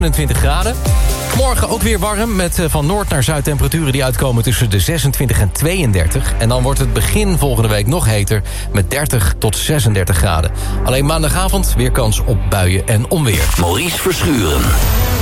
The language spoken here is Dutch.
27 graden. Morgen ook weer warm, met van noord naar zuid temperaturen die uitkomen tussen de 26 en 32. En dan wordt het begin volgende week nog heter met 30 tot 36 graden. Alleen maandagavond weer kans op buien en onweer. Maurice Verschuren.